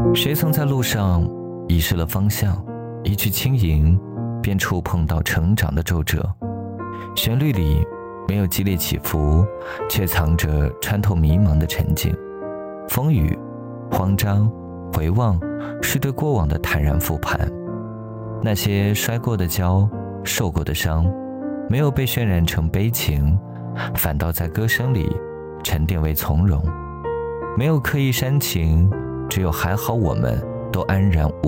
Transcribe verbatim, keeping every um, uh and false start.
谁曾在路上遗失了方向，一句轻吟便触碰到成长的皱褶。旋律里没有激烈起伏，却藏着穿透迷茫的沉静。风雨、慌张、回望，是对过往的坦然复盘。那些摔过的跤，受过的伤，没有被渲染成悲情，反倒在歌声里沉淀为从容。没有刻意煽情，只有还好我们都安然无